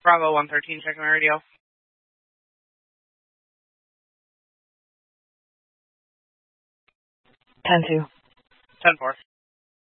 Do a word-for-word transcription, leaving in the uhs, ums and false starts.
Bravo one thirteen, checking my radio. ten two. ten four.